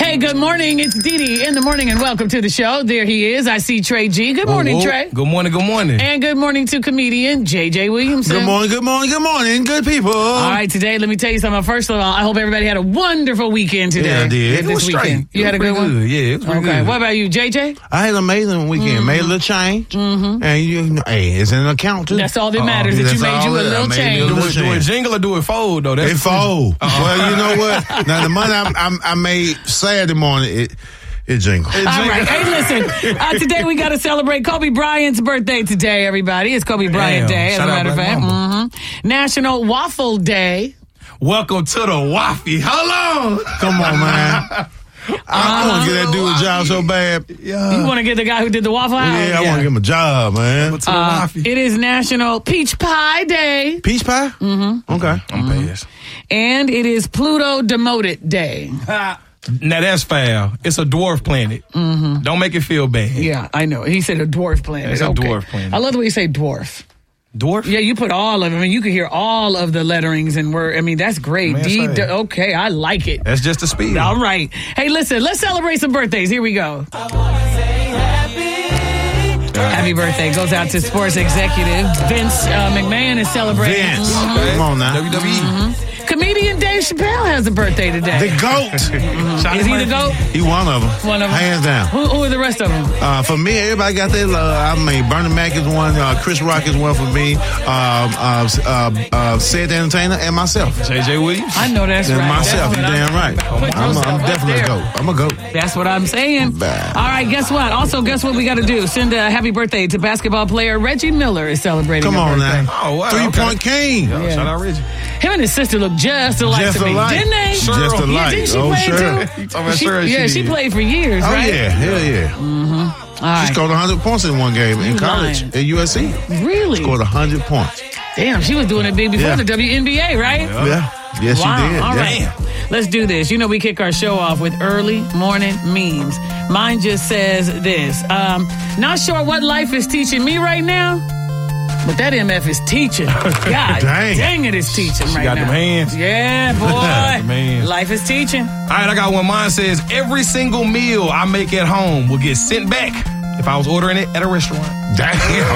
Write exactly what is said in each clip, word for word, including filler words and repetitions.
Hey, good morning. It's Dee Dee in the morning, and welcome to the show. There he is. I see Trey G. Good morning, whoa, whoa. Trey. Good morning, good morning. And good morning to comedian J J Williamson. Good morning, good morning, good morning, good people. All right, today, let me tell you something. First of all, I hope everybody had a wonderful weekend today. Yeah, I did. This It was weekend. straight. You had a good one? Good. Yeah, it was pretty Okay. good. What about you, J J? I had an amazing weekend. Mm-hmm. Made a little change. Mm-hmm. And you know, hey, it's in an account too. That's all that Uh-uh. matters, Yeah, that you that's made you all a that- little I made change. me a Do little it, do it change. jingle or do it fold, though? That's It fold. Well, you know what? Now the money I, I, I made Saturday morning, it it jingled. All right. Hey, listen. Uh, today we got to celebrate Kobe Bryant's birthday today, everybody. It's Kobe Bryant Damn. Day, as Shout a out matter of Black fact. Mamba. Mm-hmm. National Waffle Day. Welcome to the Waffy. Hold on. Come on, man. I want to get that dude a job so bad. Yeah. You want to get the guy who did the Waffle House? Yeah, I want to give him a job, man. To the Uh, Waffy. it is National Peach Pie Day, Peach pie? Mm-hmm. Okay. I'm pissed. and it is Pluto Demoted Day. Now that's foul. It's a dwarf planet. Mm-hmm. Don't make it feel bad. Yeah, I know. He said a dwarf planet. It's a Okay. dwarf planet. I love the way you say dwarf. Dwarf? Yeah, you put all of them. I mean, you can hear all of the letterings and word. I mean, that's great. Man, D- say. d- okay, I like it. That's just the speed. All right. Hey, listen, let's celebrate some birthdays. Here we go. Happy birthday goes out to sports executive Vince uh, McMahon is celebrating. Vince. Mhm. Okay. Come on now. W W E. Mm-hmm. Comedian Dave Chappelle has a birthday today. The GOAT. Is he the GOAT? He one of them. One of them. Hands down. Who, who are the rest of them? Uh, for me, everybody got their love. I mean, Bernie Mac is one. Uh, Chris Rock is one for me. Um, uh, uh, uh, Sid the Entertainer and myself. J J Williams. I know that's And right. myself, That's you what damn right. Put I'm, yourself I'm up definitely a there. GOAT. I'm a GOAT. That's what I'm saying. Bah. All right, guess what? Also, guess what we got to do? Send a happy birthday to basketball player Reggie Miller is celebrating Come a on birthday. now. Oh, wow. Three okay. point king. Yeah, Shout out Reggie. Him and his sister look just alike Just to me, alike. didn't they? Just Cheryl. alike. Yeah, didn't she Oh, play sure. too? You talking about She- Cheryl? yeah, she did. played for years, Oh, right? yeah. Hell yeah. All She right. scored one hundred points in one game in You college lying. at U S C. Really? Scored one hundred points. Damn, she was doing it big before Yeah. the W N B A, right? Yeah. Yes, Wow. she did. All yeah. right. Let's do this. You know, we kick our show off with early morning memes. Mine just says this. Um, not sure what life is teaching me right now, but that M F is teaching. God Dang. dang it, it's teaching right got now. them hands. Yeah, Them boy. hands. Life is teaching. All right, I got one. Mine says, every single meal I make at home will get sent back if I was ordering it at a restaurant. Damn.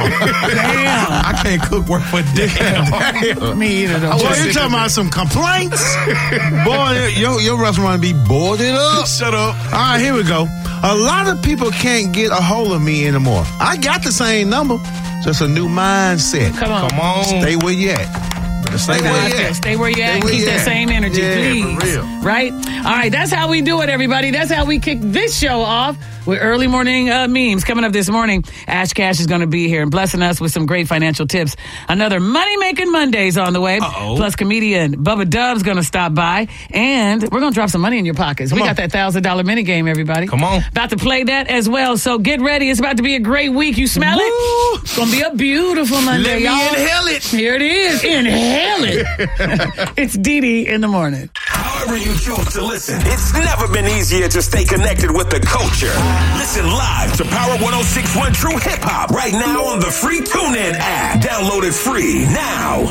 Damn. I can't cook work for damn. Me either, though. Boy, you talking about some complaints? Boy, your, your restaurant be boarded up. Shut up. All right, here we go. A lot of people can't get a hold of me anymore. I got the same number, just a new mindset. Come on. Come on. Stay where you at. Stay Stay where out you there. at. Stay where you at Stay and where keep you that at. same energy, Yeah, please. for real. Right? All right, that's how we do it, everybody. That's how we kick this show off with early morning uh, memes. Coming up this morning, Ash Cash is going to be here and blessing us with some great financial tips. Another money-making Mondays on the way. Uh-oh. Plus, comedian Bubba Dub's going to stop by, and we're going to drop some money in your pockets. we on. got that one thousand dollars mini game, everybody. Come on. About to play that as well, so get ready. It's about to be a great week. You smell Woo. it? It's going to be a beautiful Monday, Let me y'all. inhale it. Here it is. Inhale it. It's Dee Dee in the morning. However you choose to listen, it's never been easier to stay connected with the culture. Listen live to Power one oh six point one True Hip Hop right now on the free TuneIn app. Download it free now.